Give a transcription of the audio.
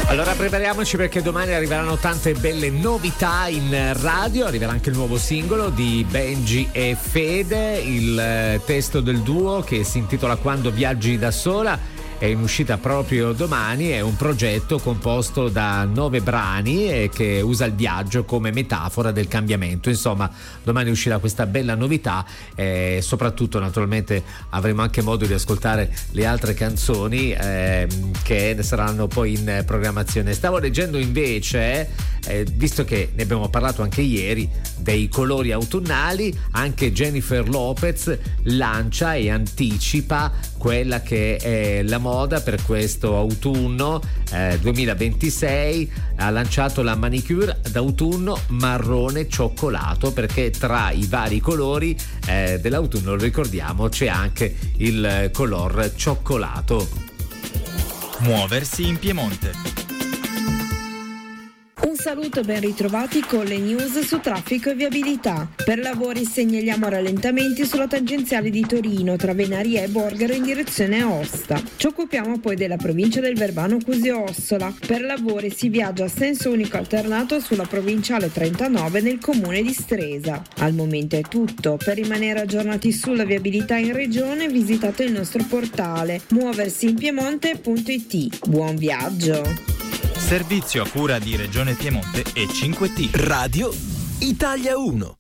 Allora prepariamoci perché domani arriveranno tante belle novità in radio, arriverà anche il nuovo singolo di Benji e Fede, il testo del duo che si intitola Quando viaggi da sola. È in uscita proprio domani, è un progetto composto da 9 brani e che usa il viaggio come metafora del cambiamento. Insomma, domani uscirà questa bella novità e soprattutto naturalmente avremo anche modo di ascoltare le altre canzoni che saranno poi in programmazione. Stavo leggendo invece, visto che ne abbiamo parlato anche ieri, dei colori autunnali, anche Jennifer Lopez lancia e anticipa quella che è la moda per questo autunno 2026. Ha lanciato la manicure d'autunno marrone cioccolato, perché tra i vari colori dell'autunno, lo ricordiamo, c'è anche il color cioccolato. Muoversi in Piemonte. Un saluto, ben ritrovati con le news su traffico e viabilità. Per lavori segnaliamo rallentamenti sulla tangenziale di Torino tra Venaria e Borgaro in direzione Aosta. Ci occupiamo poi della provincia del Verbano-Cusio-Ossola. Per lavori si viaggia a senso unico alternato sulla provinciale 39 nel comune di Stresa. Al momento è tutto. Per rimanere aggiornati sulla viabilità in regione visitate il nostro portale muoversiinpiemonte.it. Buon viaggio! Servizio a cura di Regione Piemonte e 5T. Radio Italia 1.